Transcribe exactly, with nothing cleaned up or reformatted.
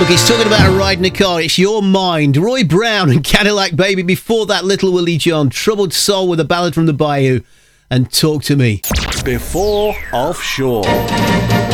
He's talking about a ride in a car. It's Your Mind. Roy Brown and Cadillac Baby. Before that, Little Willie John. Troubled Soul with a ballad from the Bayou. And Talk to Me. Before Offshore.